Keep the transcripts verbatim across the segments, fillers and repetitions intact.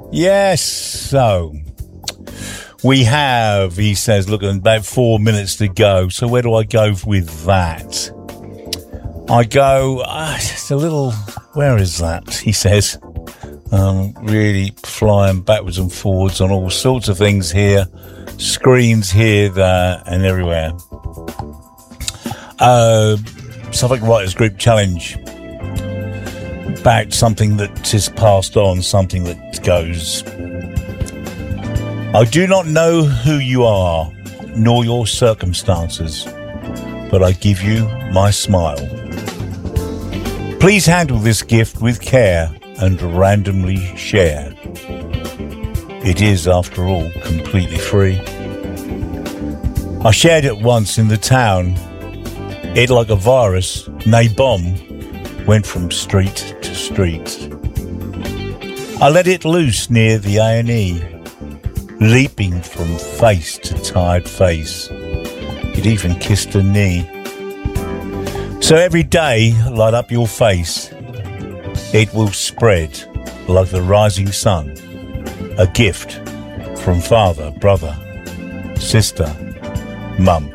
Yes, so we have, he says, look, about four minutes to go. So where do I go with that? I go, uh, it's a little, where is that? He says, um, really flying backwards and forwards on all sorts of things here. Screens here, there, and everywhere. Uh, Suffolk Writers Group Challenge. Back something that is passed on, something that goes. I do not know who you are, nor your circumstances, but I give you my smile. Please handle this gift with care and randomly share. It is, after all, completely free. I shared it once in the town. It, like a virus, nay bomb, went from street to street. I let it loose near the A and E, leaping from face to tired face. It even kissed a knee. So every day, light up your face. It will spread like the rising sun. A gift from father, brother, sister, mum.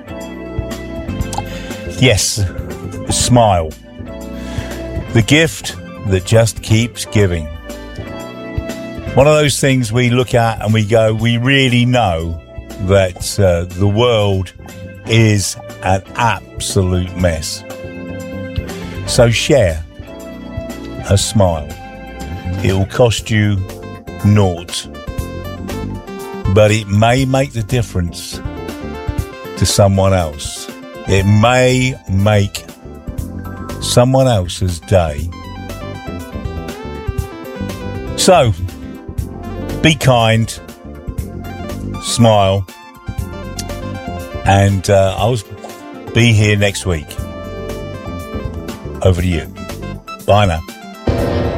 Yes, a smile. The gift that just keeps giving. One of those things we look at and we go, we really know that uh, the world is an absolute mess. So share a smile. It will cost you naught, but it may make the difference to someone else. It may make someone else's day. So, be kind, smile, and uh, I'll be here next week. Over to you. Bye now.